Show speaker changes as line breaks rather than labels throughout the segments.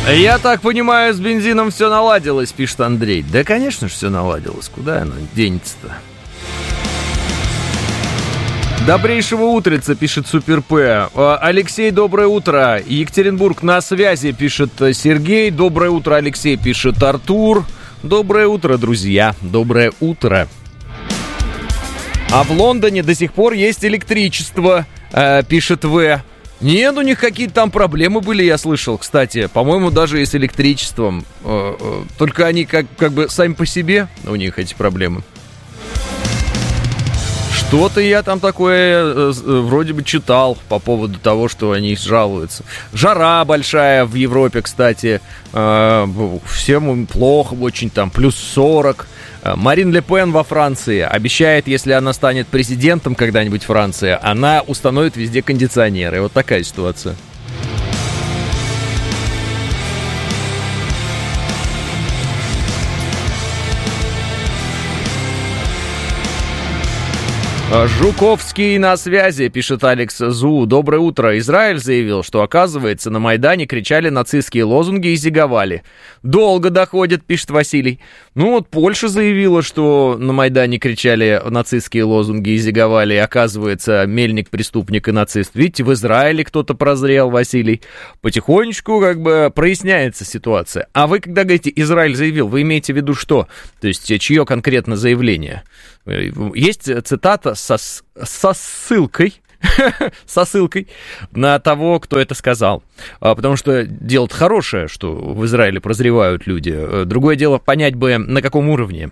Я так понимаю, с бензином все наладилось, пишет Андрей. Да, конечно же, все наладилось. Куда оно денется-то? Добрейшего утреца, пишет Супер П. Алексей, доброе утро. Екатеринбург на связи, пишет Сергей. Доброе утро, Алексей, пишет Артур. Доброе утро, друзья. Доброе утро. А в Лондоне до сих пор есть электричество, пишет В. Нет, у них какие-то там проблемы были, я слышал, кстати. По-моему, даже и с электричеством. Только они как бы сами по себе, у них эти проблемы. Что-то я там такое вроде бы читал по поводу того, что они жалуются. Жара большая в Европе, кстати. Всем плохо очень, там плюс 40. Марин Ле Пен во Франции обещает, если она станет президентом когда-нибудь Франции, она установит везде кондиционеры. Вот такая ситуация. Жуковский на связи, пишет Алекс Зу. Доброе утро. Израиль заявил, что, оказывается, на Майдане кричали нацистские лозунги и зиговали. Долго доходит, пишет Василий. Ну вот Польша заявила, что на Майдане кричали нацистские лозунги и зиговали. И, оказывается, Мельник преступник и нацист. Видите, в Израиле кто-то прозрел, Василий. Потихонечку как бы проясняется ситуация. А вы, когда говорите «Израиль заявил», вы имеете в виду что? То есть, чье конкретно заявление? Есть цитата со ссылкой на того, кто это сказал. Потому что дело-то хорошее, что в Израиле прозревают люди. Другое дело понять бы, на каком уровне.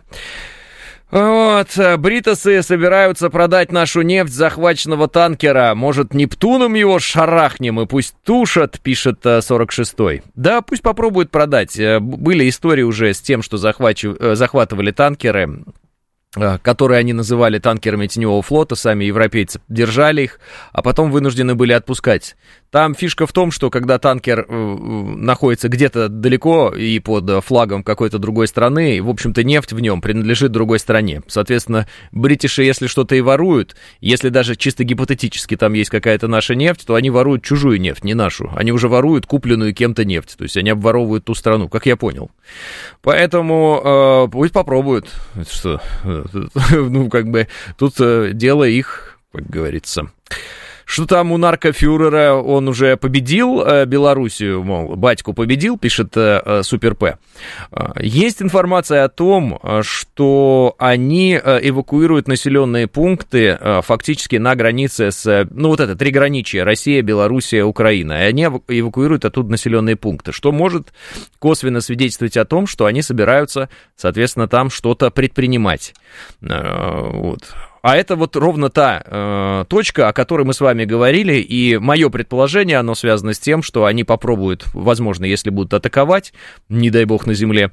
Вот, бритосы собираются продать нашу нефть захваченного танкера. Может, Нептуном его шарахнем и пусть тушат, пишет 46-й. Да, пусть попробуют продать. Были истории уже с тем, что захватывали танкеры, которые они называли танкерами теневого флота, сами европейцы держали их, а потом вынуждены были отпускать. Там фишка в том, что когда танкер находится где-то далеко и под флагом какой-то другой страны, в общем-то, нефть в нем принадлежит другой стране. Соответственно, бритиши, если что-то и воруют, если даже чисто гипотетически там есть какая-то наша нефть, то они воруют чужую нефть, не нашу. Они уже воруют купленную кем-то нефть, то есть они обворовывают ту страну, как я понял. Поэтому пусть попробуют. Что? Ну, как бы, тут дело их, как говорится. Что там у наркофюрера, он уже победил Белоруссию, мол, батьку победил, пишет Супер П. Есть информация о том, что они эвакуируют населенные пункты фактически на границе с, ну, вот это триграничие, Россия, Белоруссия, Украина, и они эвакуируют оттуда населенные пункты, что может косвенно свидетельствовать о том, что они собираются, соответственно, там что-то предпринимать. Вот. А это вот ровно та точка, о которой мы с вами говорили, и мое предположение, оно связано с тем, что они попробуют, возможно, если будут атаковать, не дай бог на земле,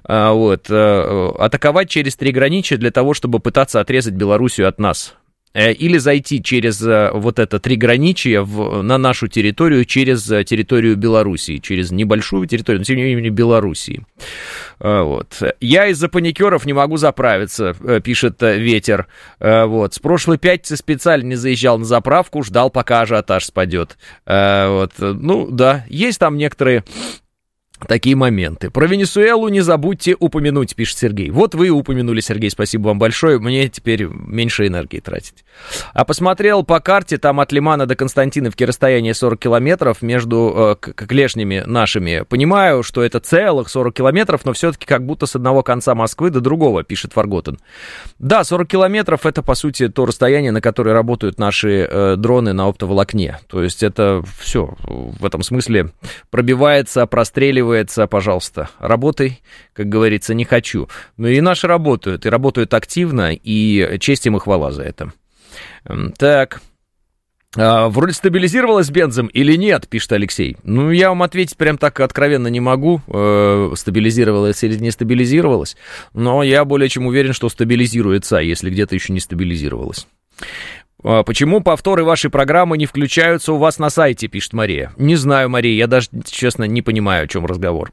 атаковать через триграничие для того, чтобы пытаться отрезать Белоруссию от нас. Или зайти через вот это триграничие на нашу территорию, через территорию Белоруссии, через небольшую территорию, но тем не менее Белоруссии. Вот. Я из-за паникеров не могу заправиться, пишет Ветер. Вот. С прошлой пятницы специально не заезжал на заправку, ждал, пока ажиотаж спадет. Вот. Ну да, есть там некоторые такие моменты. Про Венесуэлу не забудьте упомянуть, пишет Сергей. Вот вы упомянули, Сергей, спасибо вам большое. Мне теперь меньше энергии тратить. А посмотрел по карте, там от Лимана до Константиновки расстояние 40 километров между клешнями нашими. Понимаю, что это целых 40 километров, но все-таки как будто с одного конца Москвы до другого, пишет Фарготен. Да, 40 километров это, по сути, то расстояние, на которое работают наши дроны на оптоволокне. То есть это все в этом смысле пробивается, простреливается. Пожалуйста, работай, как говорится, не хочу. Но и наши работают, и работают активно, и честь им и хвала за это. Так, вроде стабилизировалась бензом или нет, пишет Алексей. Ну, я вам ответить прям так откровенно не могу, стабилизировалась или не стабилизировалась, но я более чем уверен, что стабилизируется, если где-то еще не стабилизировалась. Почему повторы вашей программы не включаются у вас на сайте, пишет Мария. Не знаю, Мария, я даже, честно, не понимаю, о чем разговор.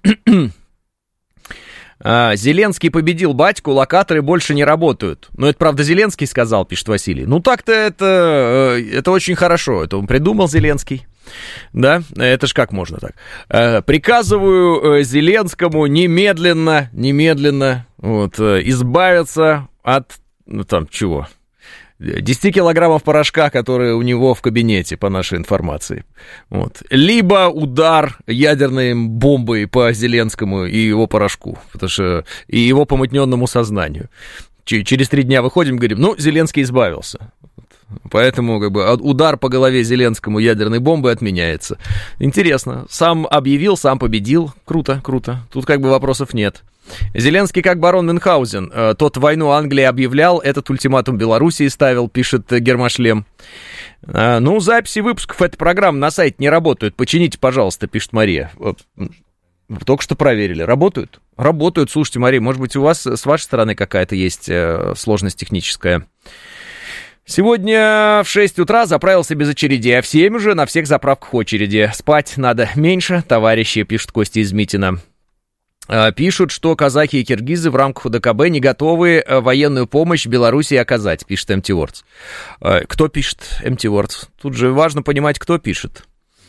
Зеленский победил батьку, локаторы больше не работают. Ну, это, правда, Зеленский сказал, пишет Василий. Ну, так-то это очень хорошо, это он придумал, Зеленский. Да, это ж как можно так? Приказываю Зеленскому немедленно вот, избавиться от, ну, там, чего? 10 килограммов порошка, которые у него в кабинете, по нашей информации. Вот. Либо удар ядерной бомбой по Зеленскому и его порошку, потому что и его помутненному сознанию. Через 3 дня выходим, говорим, ну, Зеленский избавился. Поэтому как бы удар по голове Зеленскому ядерной бомбой отменяется. Интересно. Сам объявил, сам победил. Круто, круто. Тут как бы вопросов нет. Зеленский как барон Мюнхгаузен. Тот войну Англии объявлял, этот ультиматум Белоруссии ставил, пишет Гермошлем. Ну, записи выпусков этой программы на сайте не работают. Почините, пожалуйста, пишет Мария. Только что проверили. Работают? Работают. Слушайте, Мария, может быть, у вас с вашей стороны какая-то есть сложность техническая? Сегодня в 6 утра заправился без очередей, а в 7 уже на всех заправках очереди. Спать надо меньше, товарищи, пишет Костя из Митина. Пишут, что казахи и киргизы в рамках УДКБ не готовы военную помощь Белоруссии оказать, пишет MT Words. Кто пишет MT Words? Тут же важно понимать, кто пишет.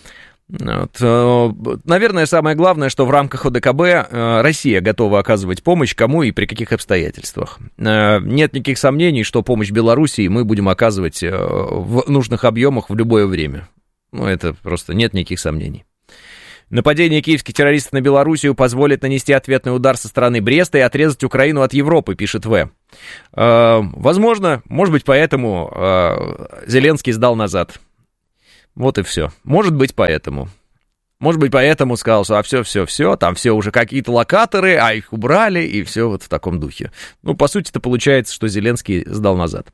Вот. Наверное, самое главное, что в рамках ОДКБ Россия готова оказывать помощь кому и при каких обстоятельствах. Нет никаких сомнений, что помощь Белоруссии мы будем оказывать в нужных объемах в любое время. Ну, это просто нет никаких сомнений. Нападение киевских террористов на Белоруссию позволит нанести ответный удар со стороны Бреста и отрезать Украину от Европы, пишет В. Возможно, может быть, поэтому Зеленский сдал назад. Вот и все. Может быть, поэтому. Может быть, поэтому сказал, что все, там все уже какие-то локаторы, а их убрали, и все вот в таком духе. Ну, по сути-то получается, что Зеленский сдал назад.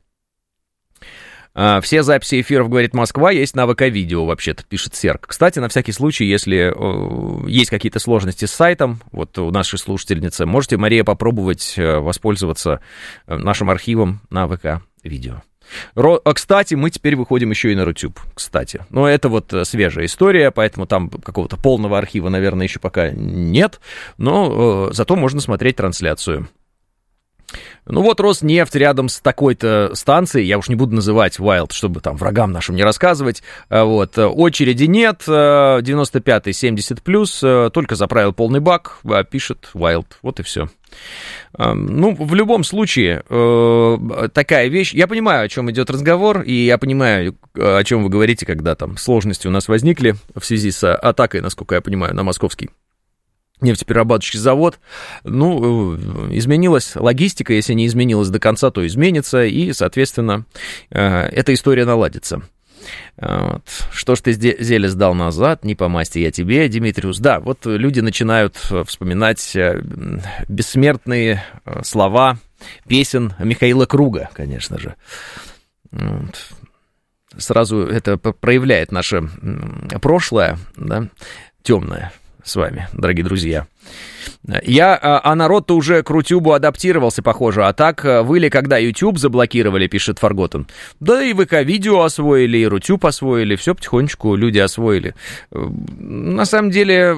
Все записи эфиров, говорит Москва, есть на ВК-видео, вообще-то, пишет Серк. Кстати, на всякий случай, если есть какие-то сложности с сайтом, вот у нашей слушательницы, можете, Мария, попробовать воспользоваться нашим архивом на ВК-видео. Кстати, мы теперь выходим еще и на Рутюб, кстати. Но это вот свежая история, поэтому там какого-то полного архива, наверное, еще пока нет, но зато можно смотреть трансляцию. Ну вот Роснефть рядом с такой-то станцией, я уж не буду называть Wild, чтобы там врагам нашим не рассказывать, вот, очереди нет, 95-й 70+, только заправил полный бак, пишет Wild, вот и все. Ну, в любом случае, такая вещь, я понимаю, о чем идет разговор, и я понимаю, о чем вы говорите, когда там сложности у нас возникли в связи с атакой, насколько я понимаю, на московский нефтеперерабатывающий завод. Ну, изменилась логистика, если не изменилась до конца, то изменится, и, соответственно, эта история наладится. Вот. Что ж ты, Зеля, сдал назад, не по масти я тебе, Димитриус. Да, вот люди начинают вспоминать бессмертные слова песен Михаила Круга, конечно же. Вот. Сразу это проявляет наше прошлое, да, темное. С вами, дорогие друзья. А народ-то уже к Рутюбу адаптировался, похоже. А так, вы ли когда YouTube заблокировали, пишет Фарготен? Да и ВК-видео освоили, и Рутюб освоили, все потихонечку люди освоили. На самом деле,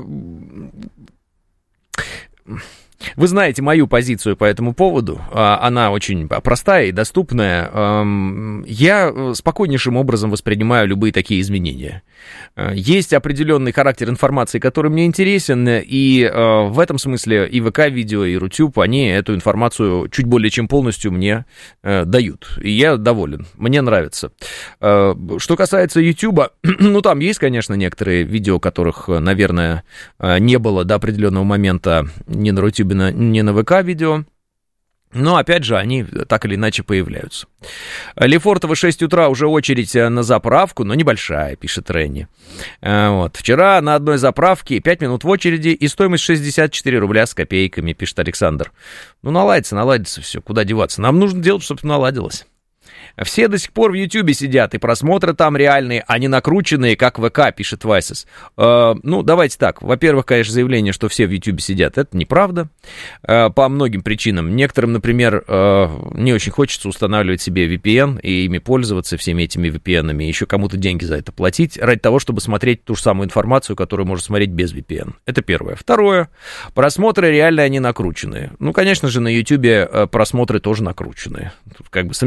вы знаете мою позицию по этому поводу, она очень простая и доступная. Я спокойнейшим образом воспринимаю любые такие изменения. Есть определенный характер информации, который мне интересен, и в этом смысле и ВК-видео, и Рутюб, они эту информацию чуть более чем полностью мне дают. И я доволен, мне нравится. Что касается Ютуба, ну там есть, конечно, некоторые видео, которых, наверное, не было до определенного момента ни на Рутюбе, ни на ВК-видео. Но, опять же, они так или иначе появляются. Лефортово 6 утра, уже очередь на заправку, но небольшая, пишет Ренни. Вот. Вчера на одной заправке 5 минут в очереди и стоимость 64 рубля с копейками, пишет Александр. Ну, наладится все, куда деваться. Нам нужно делать, чтобы наладилось. Все до сих пор в Ютьюбе сидят, и просмотры там реальные, а не накрученные, как ВК, пишет Вайсес. Ну, давайте так. Во-первых, конечно, заявление, что все в Ютьюбе сидят, это неправда. По многим причинам. Некоторым, например, не очень хочется устанавливать себе VPN и ими пользоваться, всеми этими VPN-ами, еще кому-то деньги за это платить, ради того, чтобы смотреть ту же самую информацию, которую можно смотреть без VPN. Это первое. Второе. Просмотры реально, они накрученные. Ну, конечно же, на Ютьюбе просмотры тоже накрученные. Тут как бы сомневаться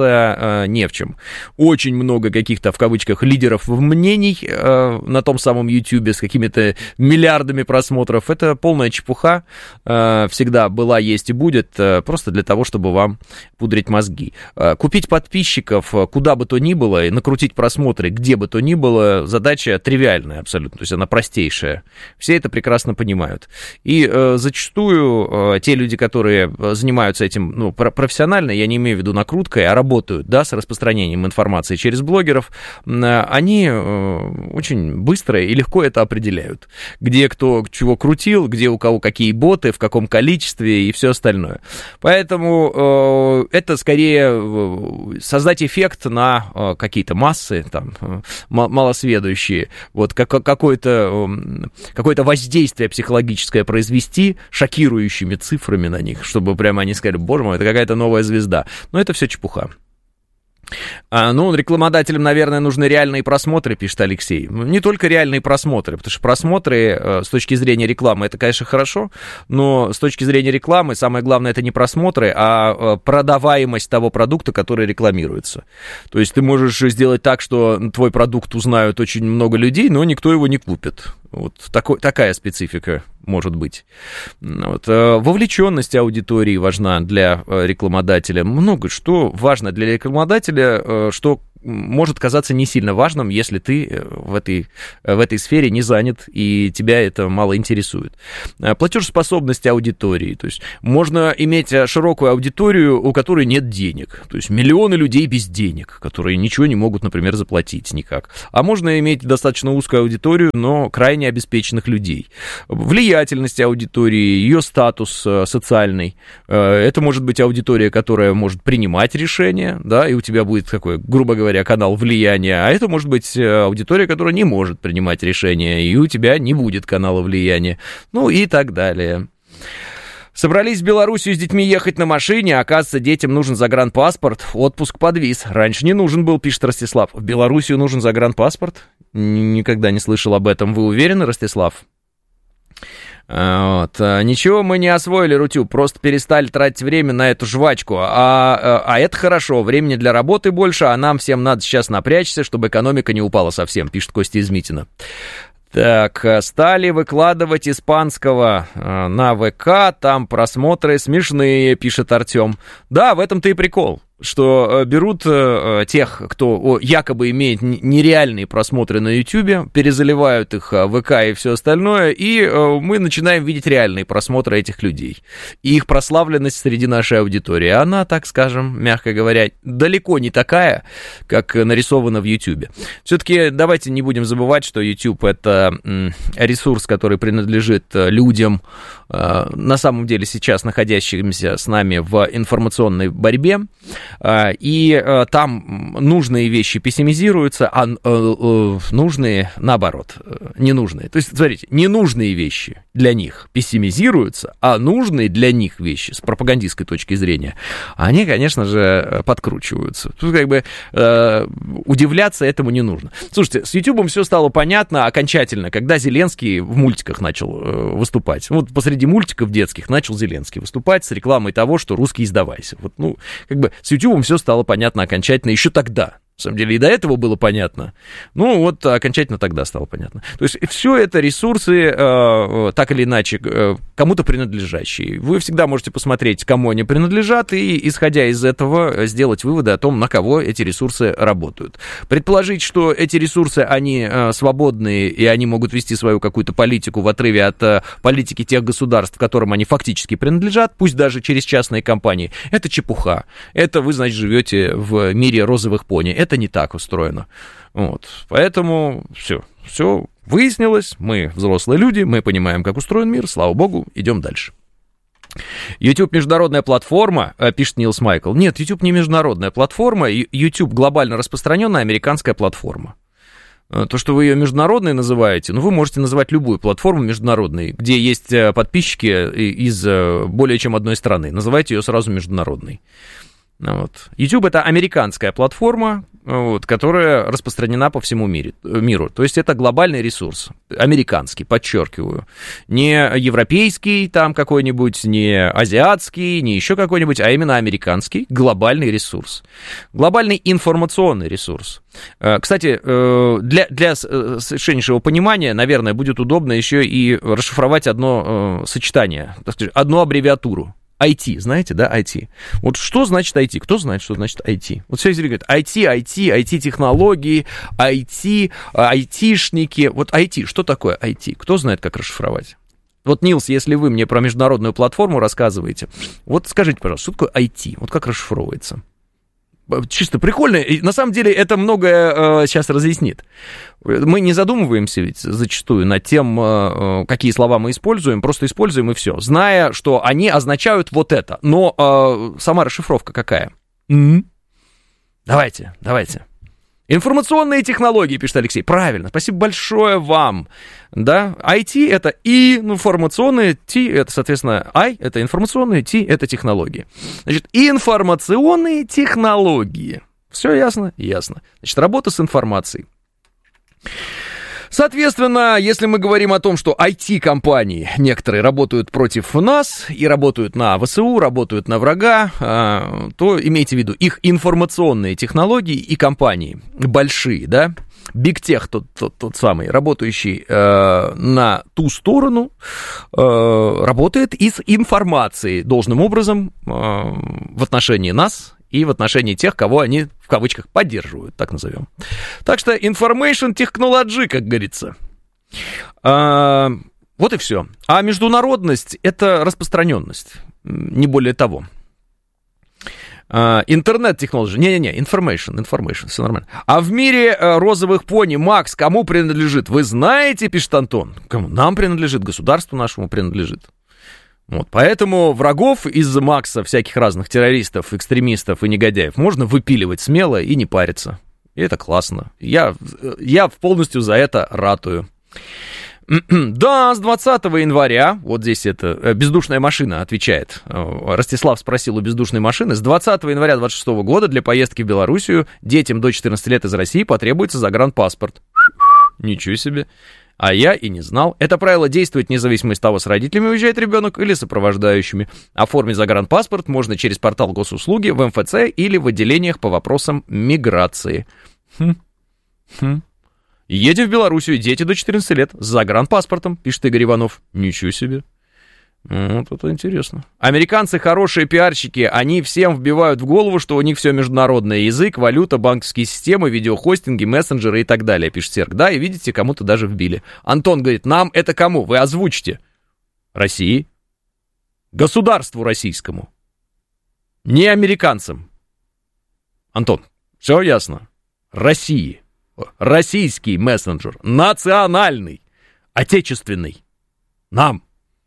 согласиться не в чем. Очень много каких-то, в кавычках, лидеров мнений на том самом YouTube с какими-то миллиардами просмотров. Это полная чепуха. Всегда была, есть и будет, просто для того, чтобы вам пудрить мозги. Купить подписчиков куда бы то ни было и накрутить просмотры где бы то ни было, задача тривиальная абсолютно, то есть она простейшая. Все это прекрасно понимают. И зачастую те люди, которые занимаются этим профессионально, я не имею в виду накруткой, а работают, да, с распространением информации через блогеров, они очень быстро и легко это определяют. Где кто чего крутил, где у кого какие боты, в каком количестве и все остальное. Поэтому это скорее создать эффект на какие-то массы, там, малосведущие, вот какое-то воздействие психологическое произвести шокирующими цифрами на них, чтобы прямо они сказали: боже мой, это какая-то новая звезда. Но это все чепуха. Рекламодателям, наверное, нужны реальные просмотры, пишет Алексей. Не только реальные просмотры, потому что просмотры с точки зрения рекламы, это, конечно, хорошо, но с точки зрения рекламы самое главное это не просмотры, а продаваемость того продукта, который рекламируется. То есть ты можешь сделать так, что твой продукт узнают очень много людей, но никто его не купит. Вот такая специфика может быть. Вот. Вовлеченность аудитории важна для рекламодателя. Много что важно для рекламодателя, что может казаться не сильно важным, если ты в этой сфере не занят и тебя это мало интересует. Платежеспособность аудитории. То есть можно иметь широкую аудиторию, у которой нет денег. То есть миллионы людей без денег, которые ничего не могут, например, заплатить никак. А можно иметь достаточно узкую аудиторию, но крайне обеспеченных людей. Влиятельность аудитории, ее статус социальный. Это может быть аудитория, которая может принимать решения, да, и у тебя будет такой, грубо говоря, канал влияния, а это может быть аудитория, которая не может принимать решения, и у тебя не будет канала влияния, ну и так далее. Собрались в Белоруссию с детьми ехать на машине, а оказывается, детям нужен загранпаспорт, отпуск подвис. Раньше не нужен был, пишет Ростислав. В Белоруссию нужен загранпаспорт? Никогда не слышал об этом. Вы уверены, Ростислав? Вот. Ничего мы не освоили, Рутюб, просто перестали тратить время на эту жвачку, а это хорошо, времени для работы больше, а нам всем надо сейчас напрячься, чтобы экономика не упала совсем, пишет Костя из Митина. Так, стали выкладывать испанского на ВК, там просмотры смешные, пишет Артем. Да, в этом-то и прикол, что берут тех, кто якобы имеет нереальные просмотры на YouTube, перезаливают их в ВК и все остальное, и мы начинаем видеть реальные просмотры этих людей. И их прославленность среди нашей аудитории, она, так скажем, мягко говоря, далеко не такая, как нарисована в YouTube. Все-таки давайте не будем забывать, что YouTube — это ресурс, который принадлежит людям, на самом деле сейчас находящимся с нами в информационной борьбе, и там нужные вещи пессимизируются, а нужные, наоборот, ненужные. То есть, смотрите, ненужные вещи для них пессимизируются, а нужные для них вещи, с пропагандистской точки зрения, они, конечно же, подкручиваются. Тут как бы удивляться этому не нужно. Слушайте, с Ютубом все стало понятно окончательно, когда Зеленский в мультиках начал выступать. Вот посреди мультиков детских начал Зеленский выступать с рекламой того, что русский сдавайся. Вот, ну, как бы с Ютубом все стало понятно окончательно еще тогда. На самом деле и до этого было понятно, ну вот окончательно тогда стало понятно. То есть все это ресурсы, так или иначе, кому-то принадлежащие. Вы всегда можете посмотреть, кому они принадлежат, и, исходя из этого, сделать выводы о том, на кого эти ресурсы работают. Предположить, что эти ресурсы, они свободные, и они могут вести свою какую-то политику в отрыве от политики тех государств, которым они фактически принадлежат, пусть даже через частные компании, это чепуха. Это вы, значит, живете в мире розовых пони. Это не так устроено. Вот. Поэтому все выяснилось. Мы взрослые люди, мы понимаем, как устроен мир. Слава богу, идем дальше. YouTube международная платформа, пишет Нилс Майкл. Нет, YouTube не международная платформа. YouTube глобально распространенная американская платформа. То, что вы ее международной называете, ну, вы можете называть любую платформу международной, где есть подписчики из более чем одной страны. Называйте ее сразу международной. Вот. YouTube — это американская платформа, вот, которая распространена по всему миру. То есть это глобальный ресурс, американский, подчеркиваю. Не европейский там какой-нибудь, не азиатский, не еще какой-нибудь, а именно американский глобальный ресурс. Глобальный информационный ресурс. Кстати, для совершеннейшего понимания, наверное, будет удобно еще и расшифровать одно сочетание, так сказать, одну аббревиатуру. IT, знаете, да, IT. Вот что значит IT? Кто знает, что значит IT? Вот все говорят, IT-технологии, IT, айтишники. Вот IT, что такое IT? Кто знает, как расшифровать? Вот, Нилс, если вы мне про международную платформу рассказываете, вот скажите, пожалуйста, что такое IT? Вот как расшифровывается? Чисто прикольно, и на самом деле это многое сейчас разъяснит. Мы не задумываемся ведь зачастую над тем, какие слова мы используем, просто используем и все, зная, что они означают вот это. Но сама расшифровка какая? Давайте. Информационные технологии, пишет Алексей. Правильно, спасибо большое вам. Да, IT это и информационные, T это, соответственно, I это информационные, T это технологии. Значит, информационные технологии. Все ясно? Ясно. Значит, работа с информацией. Соответственно, если мы говорим о том, что IT-компании некоторые работают против нас и работают на ВСУ, работают на врага, то имейте в виду, их информационные технологии и компании большие, да, Big Tech, тот самый, работающий на ту сторону, работает и с информацией должным образом в отношении нас и в отношении тех, кого они, в кавычках, поддерживают, так назовем. Так что information technology, как говорится. Вот и все. А международность — это распространенность, не более того. Интернет-технологии. Не-не-не, information, все нормально. А в мире розовых пони, Макс, кому принадлежит? Вы знаете, пишет Антон. Кому? Нам принадлежит, государству нашему принадлежит. Вот, поэтому врагов из Макса, всяких разных террористов, экстремистов и негодяев можно выпиливать смело и не париться. И это классно. Я полностью за это ратую. Да, с 20 января, вот здесь это бездушная машина отвечает. Ростислав спросил у бездушной машины. С 20 января 2026 года для поездки в Белоруссию детям до 14 лет из России потребуется загранпаспорт. Ничего себе. А я и не знал. Это правило действует независимо от того, с родителями уезжает ребенок или сопровождающими. Оформить загранпаспорт можно через портал госуслуги, в МФЦ или в отделениях по вопросам миграции. Едем в Белоруссию, дети до 14 лет с загранпаспортом, пишет Игорь Иванов. Ничего себе. Вот это интересно. Американцы хорошие пиарщики, они всем вбивают в голову, что у них все международное: язык, валюта, банковские системы, видеохостинги, мессенджеры и так далее, пишет Серг. Да, и видите, кому-то даже вбили. Антон говорит, нам это кому? Вы озвучьте. России. Государству российскому. Не американцам. Антон, все ясно. России. Российский мессенджер. Национальный. Отечественный. Нам.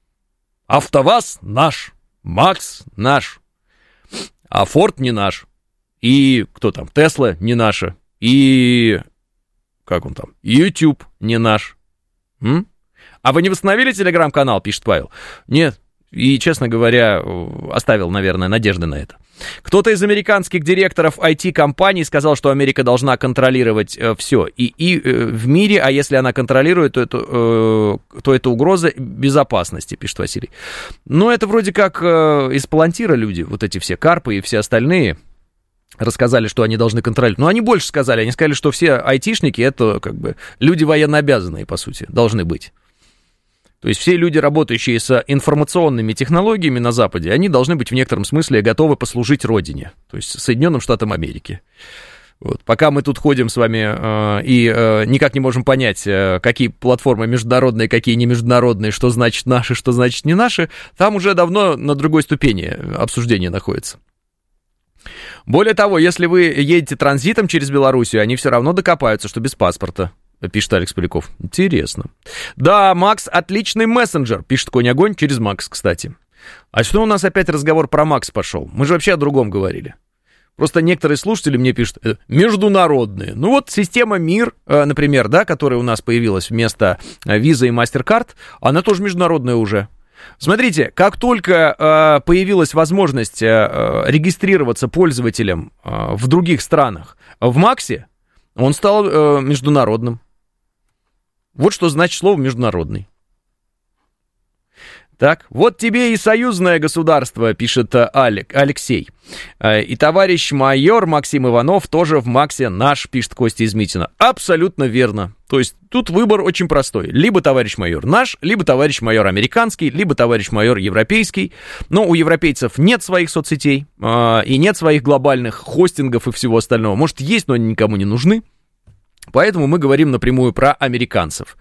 АвтоВАЗ наш, Макс наш, а Форд не наш, и кто там, Тесла не наша, и, как он там, YouTube не наш. А вы не восстановили телеграм-канал, пишет Павел? Нет, и, честно говоря, оставил, наверное, надежды на это. Кто-то из американских директоров IT-компаний сказал, что Америка должна контролировать все и в мире, а если она контролирует, то это угроза безопасности, пишет Василий. Но это вроде как из Палантира люди, вот эти все Карпы и все остальные, рассказали, что они должны контролировать. Но они больше сказали, они сказали, что все айтишники — это как бы люди военнообязанные, по сути, должны быть. То есть все люди, работающие с информационными технологиями на Западе, они должны быть в некотором смысле готовы послужить родине, то есть Соединенным Штатам Америки. Вот. Пока мы тут ходим с вами и никак не можем понять, какие платформы международные, какие не международные, что значит наши, что значит не наши, там уже давно на другой ступени обсуждения находится. Более того, если вы едете транзитом через Белоруссию, они все равно докопаются, что без паспорта. Пишет Алекс Поляков. Интересно. Да, Макс отличный мессенджер, пишет Конь-Огонь, через Макс, кстати. А что у нас опять разговор про Макс пошел? Мы же вообще о другом говорили. Просто некоторые слушатели мне пишут, международные. Ну вот система МИР, например, да, которая у нас появилась вместо Visa и MasterCard, она тоже международная уже. Смотрите, как только появилась возможность регистрироваться пользователем в других странах в МАКСе, он стал международным. Вот что значит слово «международный». Так, вот тебе и союзное государство, пишет Алексей. И товарищ майор Максим Иванов тоже в МАКСе наш, пишет Костя из Митина. Абсолютно верно. То есть тут выбор очень простой. Либо товарищ майор наш, либо товарищ майор американский, либо товарищ майор европейский. Но у европейцев нет своих соцсетей и нет своих глобальных хостингов и всего остального. Может, есть, но они никому не нужны. Поэтому мы говорим напрямую про американцев.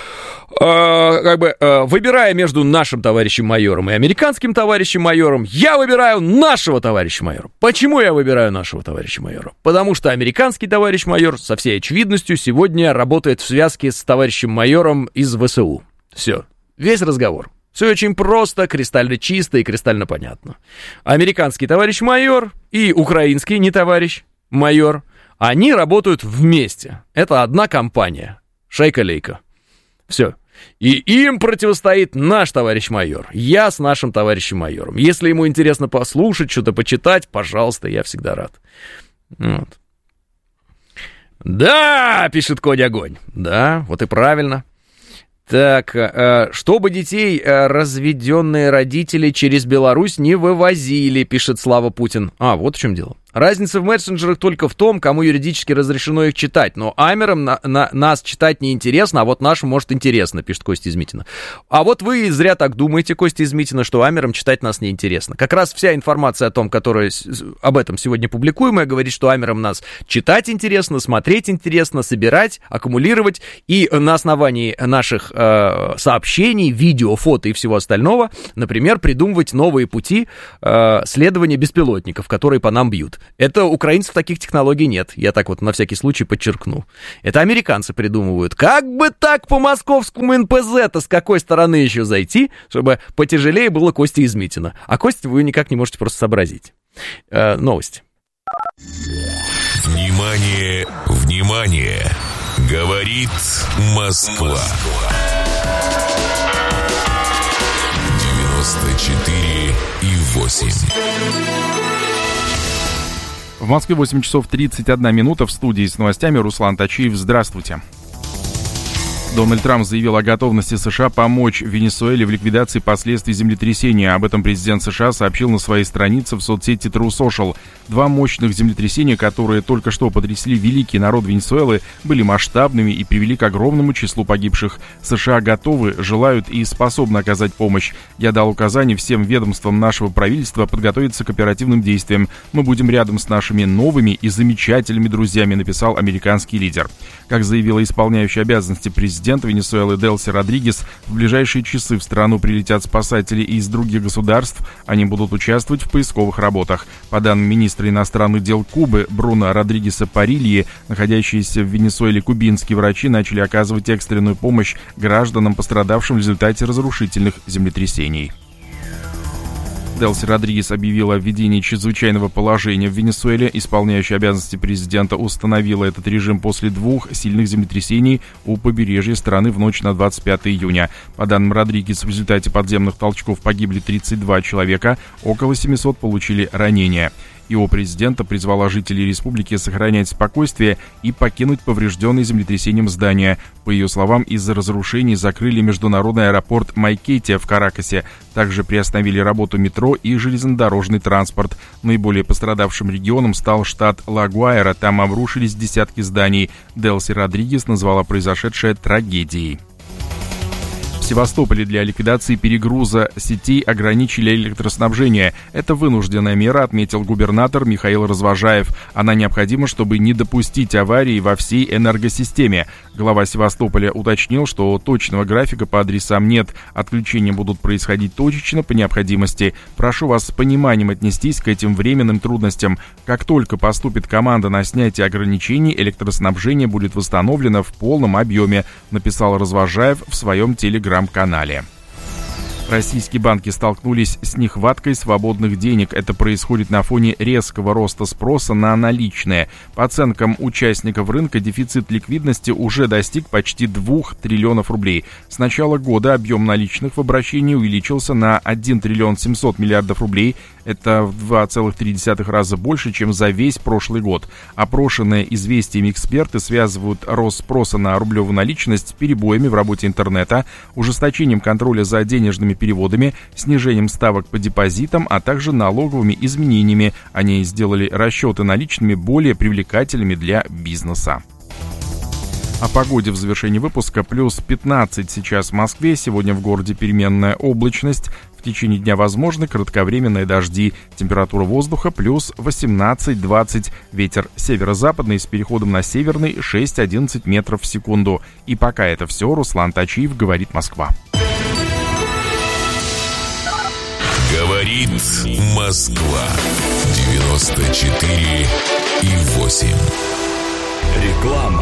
Выбирая между нашим товарищем майором и американским товарищем майором, я выбираю нашего товарища майора. Почему я выбираю нашего товарища майора? Потому что американский товарищ майор со всей очевидностью сегодня работает в связке с товарищем майором из ВСУ. Все, весь разговор. Все очень просто, кристально чисто и кристально понятно. Американский товарищ майор и украинский не товарищ майор, они работают вместе. Это одна компания. Шайка-лейка. Все. И им противостоит наш товарищ майор. Я с нашим товарищем майором. Если ему интересно послушать, что-то почитать, пожалуйста, я всегда рад. Вот. Да, пишет Коди Огонь. Да, вот и правильно. Так, чтобы детей разведенные родители через Беларусь не вывозили, пишет Слава Путин. Вот в чем дело. Разница в мессенджерах только в том, кому юридически разрешено их читать. Но амерам нас читать неинтересно, а вот нашим, может, интересно, пишет Костя из Митина. А вот вы зря так думаете, Костя из Митина, что амерам читать нас неинтересно. Как раз вся информация о том, которая об этом сегодня публикуемая, говорит, что амерам нас читать интересно, смотреть интересно, собирать, аккумулировать. И на основании наших сообщений, видео, фото и всего остального, например, придумывать новые пути следования беспилотников, которые по нам бьют. Это украинцев таких технологий нет. Я так вот на всякий случай подчеркну. Это американцы придумывают. Как бы так по московскому НПЗ-то с какой стороны еще зайти, чтобы потяжелее было Кости из Митина. А Кости вы никак не можете просто сообразить. Новости.
Внимание, внимание! Говорит Москва. 94,8.
В Москве 8 часов 31 минута. В студии с новостями Руслан Тачиев. Здравствуйте. Дональд Трамп заявил о готовности США помочь Венесуэле в ликвидации последствий землетрясения. Об этом президент США сообщил на своей странице в соцсети True Social. Два мощных землетрясения, которые только что потрясли великий народ Венесуэлы, были масштабными и привели к огромному числу погибших. США готовы, желают и способны оказать помощь. Я дал указание всем ведомствам нашего правительства подготовиться к оперативным действиям. Мы будем рядом с нашими новыми и замечательными друзьями, написал американский лидер. Как заявила исполняющая обязанности президент Венесуэлы Делси Родригес, в ближайшие часы в страну прилетят спасатели из других государств. Они будут участвовать в поисковых работах. По данным министра иностранных дел Кубы Бруно Родригеса Парильи, находящиеся в Венесуэле кубинские врачи начали оказывать экстренную помощь гражданам, пострадавшим в результате разрушительных землетрясений. Делси Родригес объявила о введении чрезвычайного положения в Венесуэле. Исполняющая обязанности президента установила этот режим после двух сильных землетрясений у побережья страны в ночь на 25 июня. По данным Родригес, в результате подземных толчков погибли 32 человека, около 700 получили ранения. Его президента призвала жителей республики сохранять спокойствие и покинуть поврежденные землетрясением здания. По ее словам, из-за разрушений закрыли международный аэропорт Майкетия в Каракасе. Также приостановили работу метро и железнодорожный транспорт. Наиболее пострадавшим регионом стал штат Ла-Гуайра. Там обрушились десятки зданий. Делси Родригес назвала произошедшее трагедией. В Севастополе для ликвидации перегруза сетей ограничили электроснабжение. Это вынужденная мера, отметил губернатор Михаил Развожаев. Она необходима, чтобы не допустить аварии во всей энергосистеме. Глава Севастополя уточнил, что точного графика по адресам нет. Отключения будут происходить точечно по необходимости. Прошу вас с пониманием отнестись к этим временным трудностям. Как только поступит команда на снятие ограничений, электроснабжение будет восстановлено в полном объеме, написал Развожаев в своем телеграм-канале. Российские банки столкнулись с нехваткой свободных денег. Это происходит на фоне резкого роста спроса на наличные. По оценкам участников рынка, дефицит ликвидности уже достиг почти 2 триллионов рублей. С начала года объем наличных в обращении увеличился на 1 триллион 700 миллиардов рублей. Это в 2,3 раза больше, чем за весь прошлый год. Опрошенные известиями эксперты связывают рост спроса на рублевую наличность с перебоями в работе интернета, ужесточением контроля за денежными переводами, снижением ставок по депозитам, а также налоговыми изменениями. Они сделали расчеты наличными более привлекательными для бизнеса. О погоде в завершении выпуска. Плюс 15 сейчас в Москве. Сегодня в городе переменная облачность. В течение дня возможны кратковременные дожди. Температура воздуха плюс 18-20. Ветер северо-западный с переходом на северный 6-11 метров в секунду. И пока это все. Руслан Тачиев, говорит Москва.
Говорит Москва. 94,8.
Реклама.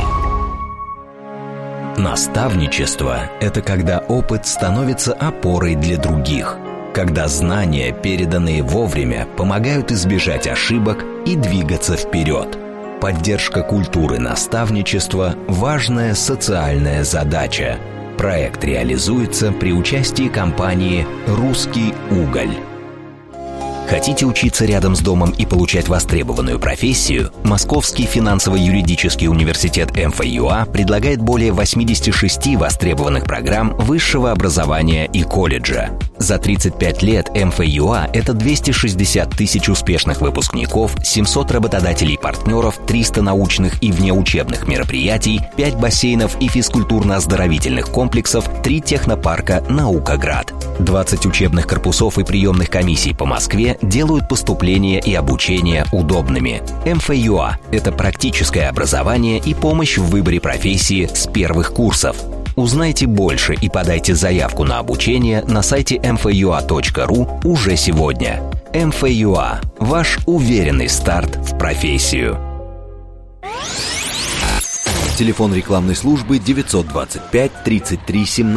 Наставничество – это когда опыт становится опорой для других, когда знания, переданные вовремя, помогают избежать ошибок и двигаться вперед. Поддержка культуры наставничества – важная социальная задача. Проект реализуется при участии компании «Русский уголь». Хотите учиться рядом с домом и получать востребованную профессию? Московский финансово-юридический университет МФЮА предлагает более 86 востребованных программ высшего образования и колледжа. За 35 лет МФЮА – это 260 тысяч успешных выпускников, 700 работодателей-партнеров, 300 научных и внеучебных мероприятий, 5 бассейнов и физкультурно-оздоровительных комплексов, 3 технопарка «Наукоград». 20 учебных корпусов и приемных комиссий по Москве делают поступление и обучение удобными. МФЮА – это практическое образование и помощь в выборе профессии с первых курсов. Узнайте больше и подайте заявку на обучение на сайте mfua.ru уже сегодня. МФЮА – ваш уверенный старт в профессию.
Телефон рекламной службы 925 33 17.